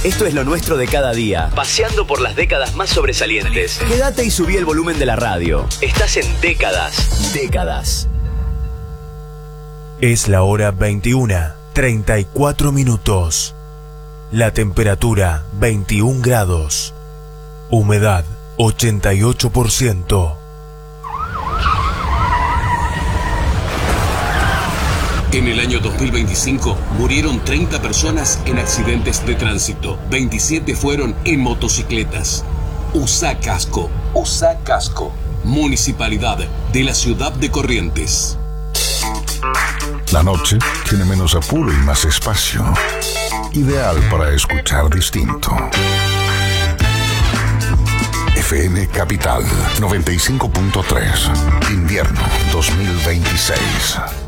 Esto es lo nuestro de cada día, paseando por las décadas más sobresalientes. Quédate y subí el volumen de la radio. Estás en Décadas. Décadas. Es la hora 21:34 minutos. La temperatura 21 grados. Humedad 88%. En el año 2025 murieron 30 personas en accidentes de tránsito. 27 fueron en motocicletas. Usa casco. Usa casco. Municipalidad de la ciudad de Corrientes. La noche tiene menos apuro y más espacio. Ideal para escuchar distinto. FM Capital 95.3. Invierno 2026.